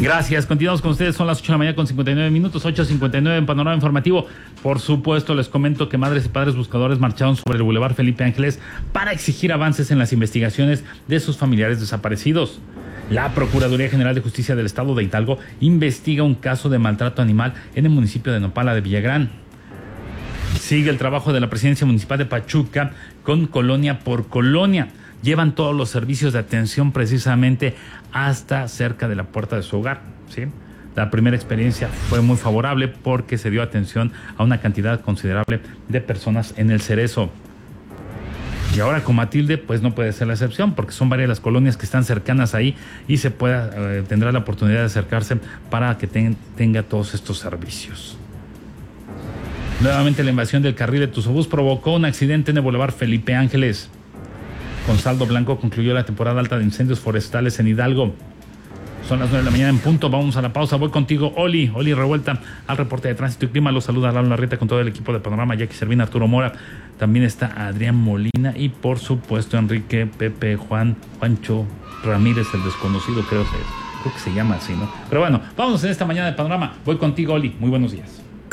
Gracias, continuamos con ustedes, son las 8 de la mañana con 59 minutos, 8:59 en Panorama Informativo. Por supuesto, les comento que madres y padres buscadores marcharon sobre el Boulevard Felipe Ángeles para exigir avances en las investigaciones de sus familiares desaparecidos. La Procuraduría General de Justicia del Estado de Hidalgo investiga un caso de maltrato animal en el municipio de Nopala de Villagrán. Sigue el trabajo de la Presidencia Municipal de Pachuca con colonia por colonia. Llevan todos los servicios de atención precisamente hasta cerca de la puerta de su hogar, ¿sí? La primera experiencia fue muy favorable porque se dio atención a una cantidad considerable de personas en el Cerezo. Y ahora con Matilde, pues no puede ser la excepción, porque son varias las colonias que están cercanas ahí y tendrá la oportunidad de acercarse para que tenga todos estos servicios. Nuevamente la invasión del carril de Tuzobús provocó un accidente en el Boulevard Felipe Ángeles. Con saldo blanco concluyó la temporada alta de incendios forestales en Hidalgo. Son las 9 de la mañana en punto, vamos a la pausa. Voy contigo, Oli Revuelta, al reporte de tránsito y clima. Los saluda Lalo Larrieta con todo el equipo de Panorama, Jackie Servín, Arturo Mora. También está Adrián Molina y por supuesto Enrique, Pepe, Juancho Ramírez, el desconocido, creo que se llama así, ¿no? Pero bueno, vamos en esta mañana de Panorama. Voy contigo, Oli. Muy buenos días.